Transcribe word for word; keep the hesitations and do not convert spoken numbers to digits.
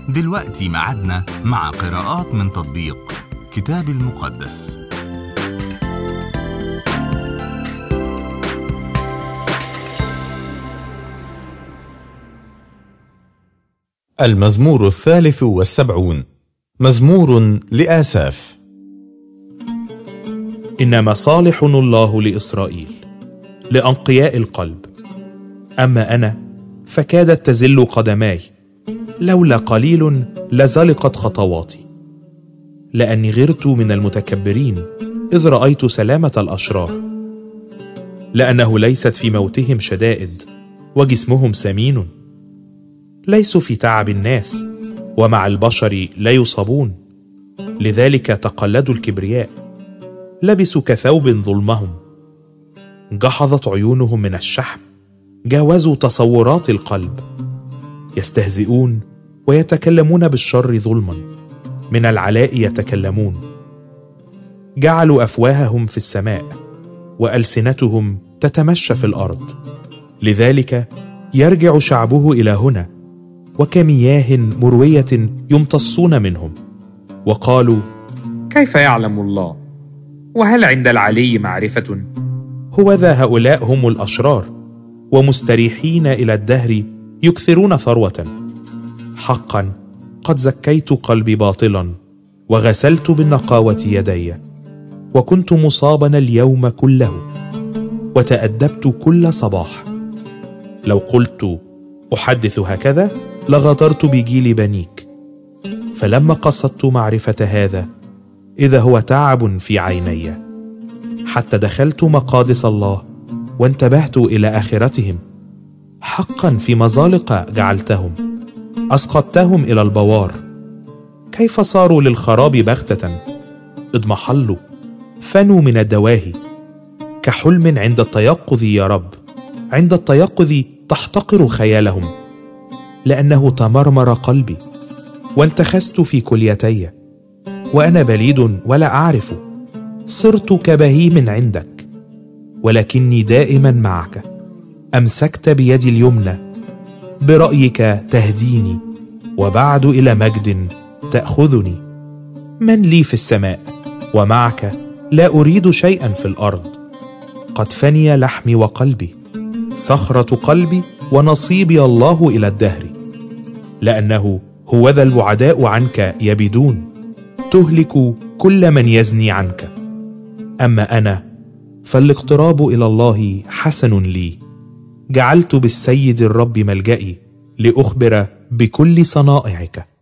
دلوقتي معادنا مع قراءات من تطبيق كتاب المقدس. المزمور الثالث والسبعون، مزمور لآساف. إنما صالح الله لإسرائيل، لأنقياء القلب. أما أنا فكادت تزل قدماي، لولا قليل لزلقت خطواتي. لأني غرت من المتكبرين إذ رأيت سلامة الأشرار، لأنه ليست في موتهم شدائد وجسمهم سمين. ليسوا في تعب الناس، ومع البشر لا يصابون. لذلك تقلدوا الكبرياء، لبسوا كثوب ظلمهم. جحظت عيونهم من الشحم، جاوزوا تصورات القلب. يستهزئون ويتكلمون بالشر ظلما، من العلاء يتكلمون. جعلوا أفواههم في السماء، وألسنتهم تتمشى في الأرض. لذلك يرجع شعبه إلى هنا، وكمياه مروية يمتصون منهم. وقالوا: كيف يعلم الله؟ وهل عند العلي معرفة؟ هوذا هؤلاء هم الأشرار، ومستريحين إلى الدهر يكثرون ثروة. حقا قد زكيت قلبي باطلا، وغسلت بالنقاوة يدي، وكنت مصابا اليوم كله، وتأدبت كل صباح. لو قلت أحدث هكذا لغدرت بجيل بنيك. فلما قصدت معرفة هذا، إذا هو تعب في عيني، حتى دخلت مقادس الله وانتبهت إلى آخرتهم. حقا في مزالق جعلتهم، أسقطتهم إلى البوار. كيف صاروا للخراب بغتة، اضمحلوا فنوا من الدواهي. كحلم عند التيقظ يا رب، عند التيقظ تحتقر خيالهم. لأنه تمرمر قلبي، وانتخست في كليتي، وأنا بليد ولا أعرف. صرت كبهيم عندك، ولكني دائما معك. أمسكت بيدي اليمنى، برأيك تهديني، وبعد إلى مجد تأخذني. من لي في السماء؟ ومعك لا أريد شيئا في الأرض. قد فني لحمي وقلبي، صخرة قلبي ونصيبي الله إلى الدهر. لأنه هوذا البعداء عنك يبيدون، تهلك كل من يزني عنك. أما أنا فالاقتراب إلى الله حسن لي. جعلت بالسيد الرب ملجئي، لأخبر بكل صنائعك.